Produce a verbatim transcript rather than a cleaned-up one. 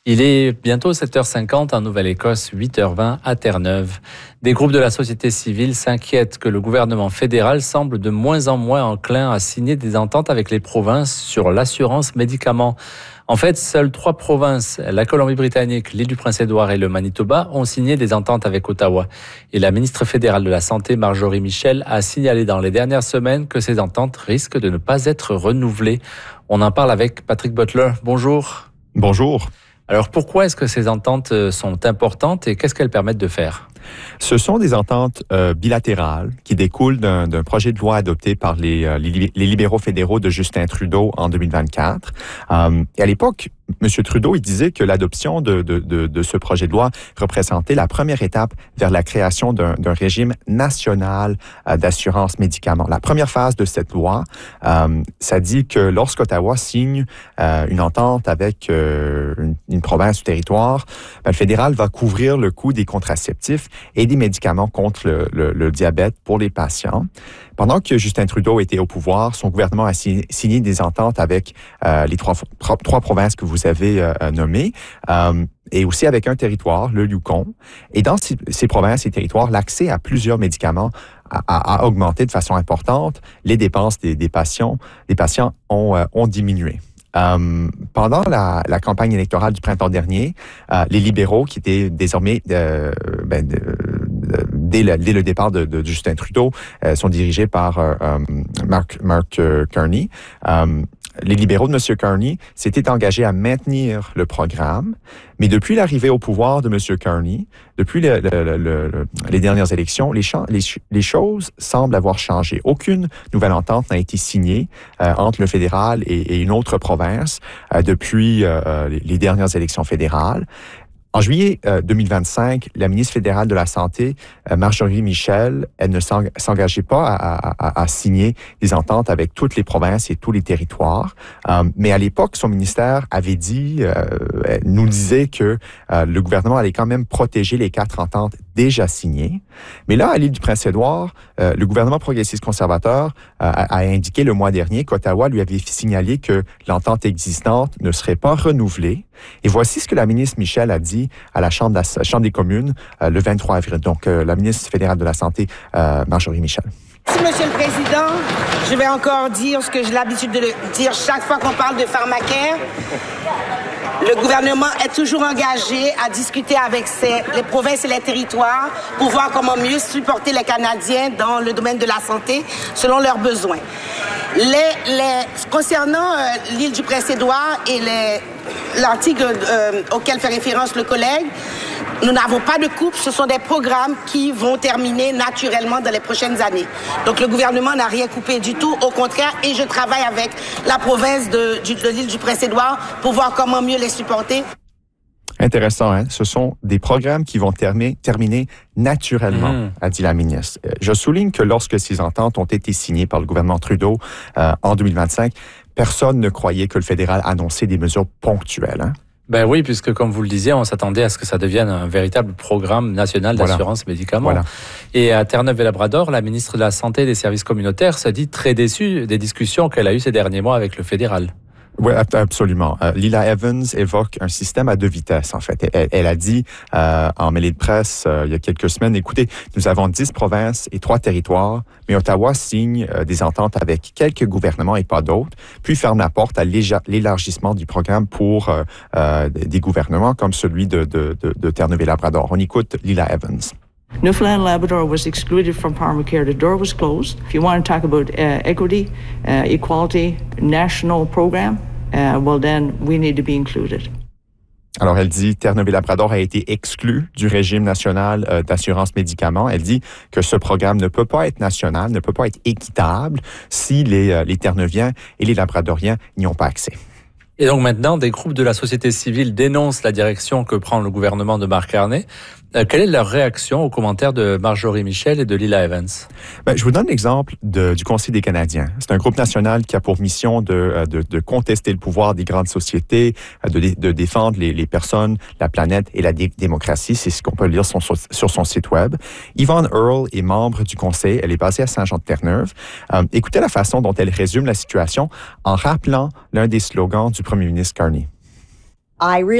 Il est bientôt sept heures cinquante en Nouvelle-Écosse, huit heures vingt à Terre-Neuve. Des groupes de la société civile s'inquiètent que le gouvernement fédéral semble de moins en moins enclin à signer des ententes avec les provinces sur l'assurance médicaments. En fait, seules trois provinces, la Colombie-Britannique, l'île du Prince-Édouard et le Manitoba, ont signé des ententes avec Ottawa. Et la ministre fédérale de la Santé, Marjorie Michel, a signalé dans les dernières semaines que ces ententes risquent de ne pas être renouvelées. On en parle avec Patrick Butler. Bonjour. Bonjour. Alors pourquoi est-ce que ces ententes sont importantes et qu'est-ce qu'elles permettent de faire? Ce sont des ententes euh, bilatérales qui découlent d'un, d'un projet de loi adopté par les, euh, les, les libéraux fédéraux de Justin Trudeau en deux mille vingt-quatre. Euh, et à l'époque, M. Trudeau, il disait que l'adoption de, de, de, de ce projet de loi représentait la première étape vers la création d'un, d'un régime national euh, d'assurance médicaments. La première phase de cette loi, euh, ça dit que lorsqu'Ottawa signe euh, une entente avec euh, une, une province ou territoire, ben, le fédéral va couvrir le coût des contraceptifs et des médicaments contre le, le, le diabète pour les patients. Pendant que Justin Trudeau était au pouvoir, son gouvernement a signé, signé des ententes avec euh, les trois, trois, trois provinces que vous avez euh, nommées, euh, et aussi avec un territoire, le Yukon. Et dans ces, ces provinces et territoires, l'accès à plusieurs médicaments a, a, a augmenté de façon importante. Les dépenses des, des patients, des patients ont, euh, ont diminué. Euh, pendant la, la campagne électorale du printemps dernier, euh, les libéraux, qui étaient désormais, euh, ben, de, de, dès, le, dès le départ de, de Justin Trudeau, euh, sont dirigés par euh, Mark, Mark euh, Carney. Euh, les libéraux de M. Carney s'étaient engagés à maintenir le programme, mais depuis l'arrivée au pouvoir de M. Carney, depuis le, le, le, le, les dernières élections, les, les, les choses semblent avoir changé. Aucune nouvelle entente n'a été signée euh, entre le fédéral et, et une autre province euh, depuis euh, les, les dernières élections fédérales. En juillet euh, deux mille vingt-cinq, la ministre fédérale de la Santé, euh, Marjorie Michel, elle ne s'engageait pas à, à, à signer des ententes avec toutes les provinces et tous les territoires. Euh, mais à l'époque, son ministère avait dit, euh, elle nous disait que euh, le gouvernement allait quand même protéger les quatre ententes déjà signées. Mais là, à l'île du Prince-Édouard, euh, le gouvernement progressiste conservateur euh, a, a indiqué le mois dernier qu'Ottawa lui avait signalé que l'entente existante ne serait pas renouvelée. Et voici ce que la ministre Michel a dit à la Chambre, de la, Chambre des communes euh, le vingt-trois avril. Donc, euh, la ministre fédérale de la Santé, euh, Marjorie Michel. Merci, Monsieur le Président. Je vais encore dire ce que j'ai l'habitude de le dire chaque fois qu'on parle de pharmacare. Le gouvernement est toujours engagé à discuter avec ses, les provinces et les territoires pour voir comment mieux supporter les Canadiens dans le domaine de la santé selon leurs besoins. Les, les, concernant euh, l'île du Prince-Édouard et les, l'article euh, auquel fait référence le collègue, nous n'avons pas de coupe, ce sont des programmes qui vont terminer naturellement dans les prochaines années. Donc le gouvernement n'a rien coupé du tout, au contraire, et je travaille avec la province de, de, de l'île du Prince-Édouard pour voir comment mieux les supporter. Intéressant, hein? Ce sont des programmes qui vont terminer, terminer naturellement, mmh. a dit la ministre. Je souligne que lorsque ces ententes ont été signées par le gouvernement Trudeau euh, en deux mille vingt-cinq, personne ne croyait que le fédéral annonçait des mesures ponctuelles. Hein? Ben oui, puisque comme vous le disiez, on s'attendait à ce que ça devienne un véritable programme national d'assurance voilà. médicaments. Voilà. Et à Terre-Neuve et Labrador, la ministre de la Santé et des Services communautaires se dit très déçue des discussions qu'elle a eues ces derniers mois avec le fédéral. Oui, absolument. Euh, Lila Evans évoque un système à deux vitesses, en fait. Elle, elle a dit euh, en mêlée de presse euh, il y a quelques semaines, écoutez, nous avons dix provinces et trois territoires, mais Ottawa signe euh, des ententes avec quelques gouvernements et pas d'autres, puis ferme la porte à l'élargissement du programme pour euh, euh, des gouvernements comme celui de, de, de, de Terre-Neuve et Labrador. On écoute Lila Evans. Newfoundland and Labrador was excluded from pharmacare. The door was closed. If you want to talk about uh, equity, uh, equality, national program, uh, well then we need to be included. Alors, elle dit Terre-Neuve et Labrador a été exclu du régime national euh, d'assurance médicaments. Elle dit que ce programme ne peut pas être national, ne peut pas être équitable si les, euh, les Terre-Neuviens et les Labradoriens n'y ont pas accès. Et donc maintenant, des groupes de la société civile dénoncent la direction que prend le gouvernement de Mark Carney. Euh, quelle est leur réaction aux commentaires de Marjorie Michel et de Lila Evans? Ben, je vous donne l'exemple de, du Conseil des Canadiens. C'est un groupe national qui a pour mission de, de, de contester le pouvoir des grandes sociétés, de, de défendre les, les personnes, la planète et la dé- démocratie. C'est ce qu'on peut lire son, sur son site web. Yvonne Earle est membre du Conseil. Elle est basée à Saint-Jean-de-Terre-Neuve. Euh, écoutez la façon dont elle résume la situation en rappelant l'un des slogans du premier ministre Carney. I really